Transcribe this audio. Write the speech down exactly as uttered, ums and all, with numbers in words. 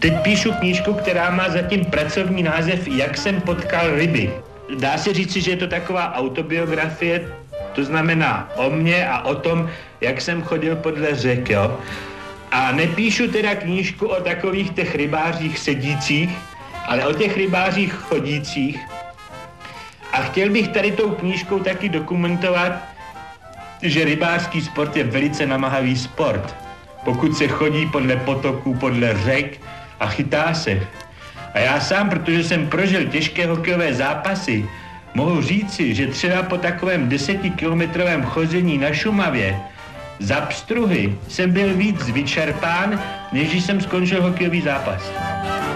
Teď píšu knížku, která má zatím pracovní název Jak jsem potkal ryby. Dá se říci, že je to taková autobiografie, to znamená o mně a o tom, jak jsem chodil podle řek, jo. A nepíšu teda knížku o takových těch rybářích sedících, ale o těch rybářích chodících. A chtěl bych tady tou knížkou taky dokumentovat, že rybářský sport je velice namáhavý sport. Pokud se chodí podle potoků, podle řek a chytá se. A já sám, protože jsem prožil těžké hokejové zápasy, mohu říci, že třeba po takovém desetikilometrovém chození na Šumavě za pstruhy jsem byl víc vyčerpán, než když jsem skončil hokejový zápas.